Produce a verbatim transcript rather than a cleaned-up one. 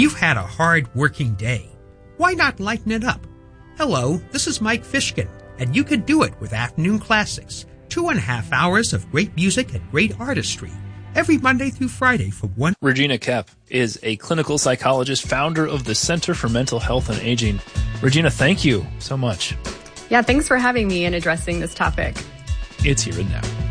You've had a hard working day. Why not lighten it up? Hello, this is Mike Fishkin, and you can do it with Afternoon Classics. Two and a half hours of great music and great artistry. Every Monday through Friday from one... Regina Koepp is a clinical psychologist, founder of the Center for Mental Health and Aging. Regina, thank you so much. Yeah, thanks for having me and addressing this topic. It's here and now.